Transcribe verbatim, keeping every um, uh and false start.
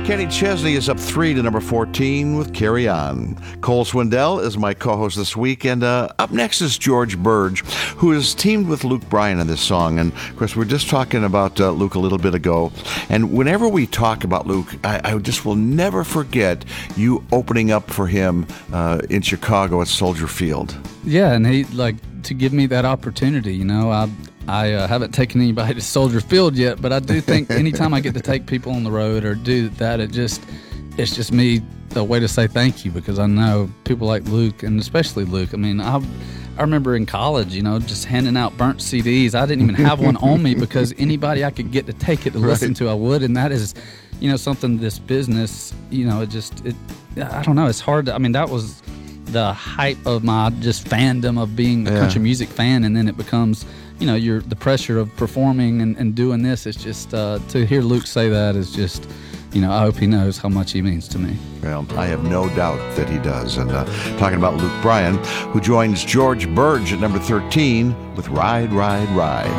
Kenny Chesney is up three to number fourteen with Carry On. Cole Swindell is my co-host this week, and uh, up next is George Burge, who is teamed with Luke Bryan on this song. And, of course, we were just talking about uh, Luke a little bit ago, and whenever we talk about Luke, I, I just will never forget you opening up for him uh, in Chicago at Soldier Field. Yeah, and he, like, to give me that opportunity, you know, I I uh, haven't taken anybody to Soldier Field yet, but I do think anytime I get to take people on the road or do that, it just it's just me a way to say thank you, because I know people like Luke, and especially Luke. I mean, I I remember in college, you know, just handing out burnt C Ds. I didn't even have one on me because anybody I could get to take it to listen Right. to, I would, and that is, you know, something this business, you know, it just it I don't know, it's hard to, I mean, that was the height of my just fandom of being a Yeah. country music fan, and then it becomes, you know, you're the pressure of performing and, and doing this. It's just uh, to hear Luke say that is just, you know, I hope he knows how much he means to me. Well, I have no doubt that he does. And uh, talking about Luke Bryan, who joins George Burge at number thirteen with Ride, Ride, Ride.